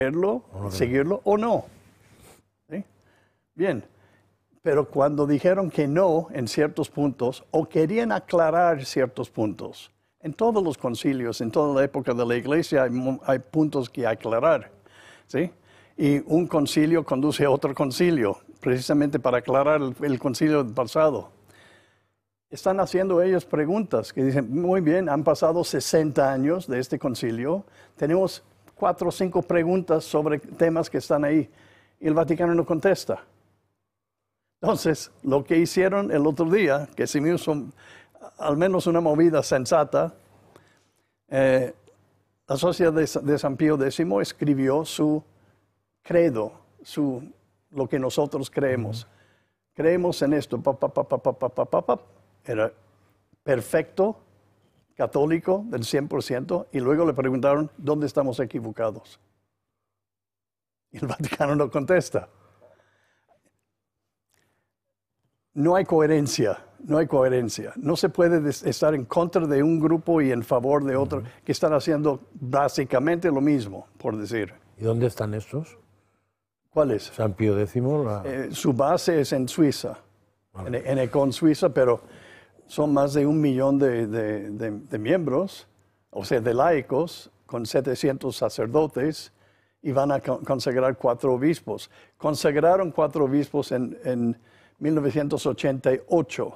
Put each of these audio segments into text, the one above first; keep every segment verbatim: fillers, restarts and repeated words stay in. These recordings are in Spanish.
seguirlo, seguirlo o no. ¿Sí? Bien, pero cuando dijeron que no en ciertos puntos o querían aclarar ciertos puntos, en todos los concilios, en toda la época de la iglesia hay, hay puntos que aclarar, ¿sí? Y un concilio conduce a otro concilio, precisamente para aclarar el, el concilio pasado. Están haciendo ellos preguntas que dicen, muy bien, han pasado sesenta años de este concilio, tenemos cuatro o cinco preguntas sobre temas que están ahí, y el Vaticano no contesta. Entonces, lo que hicieron el otro día, que se me hizo al menos una movida sensata, eh, la Sociedad de, de San Pío X escribió su credo, su, lo que nosotros creemos. Uh-huh. Creemos en esto, pa, pa, pa, pa, pa, pa, pa, pa. Era perfecto, católico del cien por ciento, y luego le preguntaron, ¿dónde estamos equivocados? Y el Vaticano no contesta. No hay coherencia, no hay coherencia. No se puede estar en contra de un grupo y en favor de otro, uh-huh, que están haciendo básicamente lo mismo, por decir. ¿Y dónde están estos? ¿Cuáles? San Pío X. La... Eh, su base es en Suiza, vale, en, en Econ, Suiza, pero son más de un millón de, de, de, de miembros, o sea, de laicos, con setecientos sacerdotes, y van a consagrar cuatro obispos. Consagraron cuatro obispos en, en mil novecientos ochenta y ocho.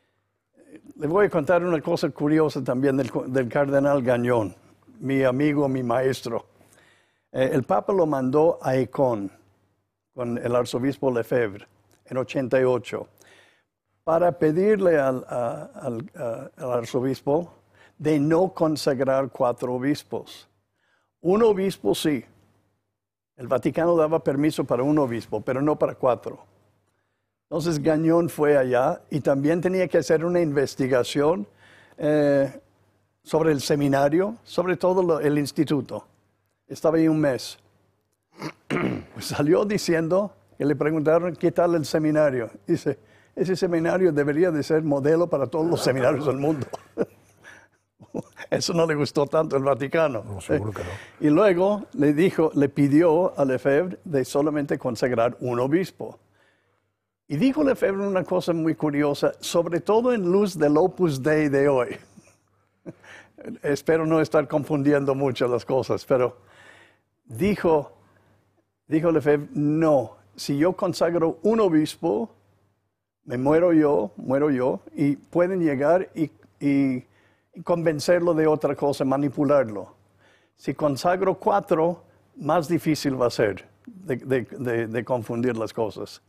Le voy a contar una cosa curiosa también del, del cardenal Gagnon, mi amigo, mi maestro. Eh, el Papa lo mandó a Econ con el arzobispo Lefebvre en ochenta y ocho para pedirle al, a, al, a, al arzobispo de no consagrar cuatro obispos. Un obispo sí. El Vaticano daba permiso para un obispo, pero no para cuatro. Entonces Gagnon fue allá y también tenía que hacer una investigación eh, sobre el seminario, sobre todo lo, el instituto. Estaba ahí un mes. Pues salió diciendo que le preguntaron qué tal el seminario. Dice, ese seminario debería de ser modelo para todos los seminarios del mundo. Eso no le gustó tanto al Vaticano. No, seguro que no. Y luego le dijo, le pidió a Lefebvre de solamente consagrar un obispo. Y dijo Lefebvre una cosa muy curiosa, sobre todo en luz del Opus Dei de hoy. Espero no estar confundiendo mucho las cosas, pero dijo, dijo Lefebvre, no, si yo consagro un obispo, me muero yo, muero yo, y pueden llegar y, y, y convencerlo de otra cosa, manipularlo. Si consagro cuatro, más difícil va a ser de, de, de, de confundir las cosas.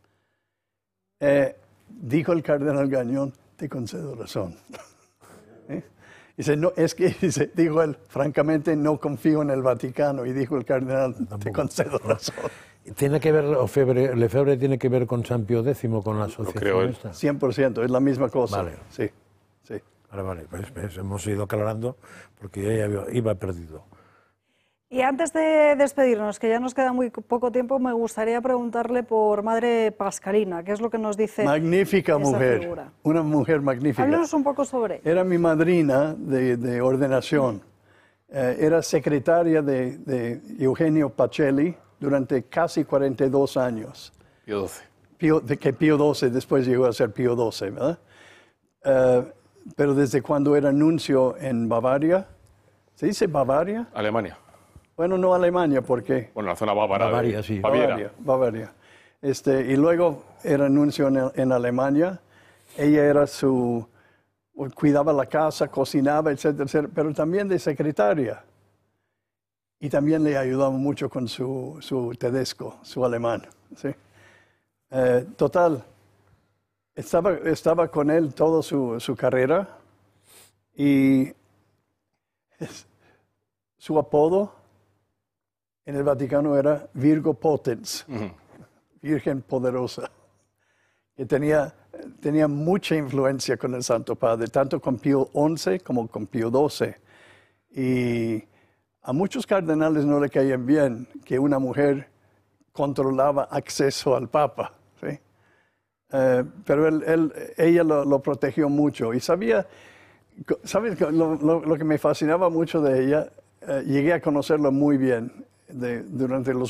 Eh, dijo el cardenal Gagnon, te concedo razón. ¿Eh? Dice, no, es que, dice, dijo él, francamente no confío en el Vaticano. Y dijo el cardenal, tampoco, te concedo razón. ¿Tiene que ver, Lefebvre, Lefebvre tiene que ver con San Pío X, con la asociación esta? cien por ciento, es la misma cosa. Vale. Sí, sí. Vale, vale, pues, pues hemos ido aclarando porque ya iba, iba perdido. Y antes de despedirnos, que ya nos queda muy poco tiempo, me gustaría preguntarle por Madre Pascalina, ¿qué es lo que nos dice magnífica esa mujer, figura? Una mujer magnífica. Háblanos un poco sobre ella. Era mi madrina de, de ordenación. Eh, era secretaria de, de Eugenio Pacelli durante casi cuarenta y dos años. Pío doce. Pío, de que Pío doce después llegó a ser Pío doce, ¿verdad? Eh, pero desde cuando era nuncio en Bavaria, ¿se dice Bavaria? Alemania. Bueno, no Alemania, porque... Bueno, la zona bávara. Bavaria, de sí. Baviera. Bavaria, Bavaria. Este, y luego era nuncio en, en Alemania. Ella era su... cuidaba la casa, cocinaba, etcétera, etcétera, pero también de secretaria. Y también le ayudaba mucho con su, su tedesco, su alemán. ¿Sí? Eh, total, estaba, estaba con él toda su, su carrera y su apodo en el Vaticano era Virgo Potens, uh-huh. Virgen Poderosa, que tenía, tenía mucha influencia con el Santo Padre, tanto con Pío once como con Pío doce. Y a muchos cardenales no le caían bien que una mujer controlaba acceso al Papa, ¿sí? Eh, pero él, él, ella lo, lo protegió mucho y sabía, ¿sabes? Lo, lo, lo que me fascinaba mucho de ella, eh, llegué a conocerlo muy bien de, durante los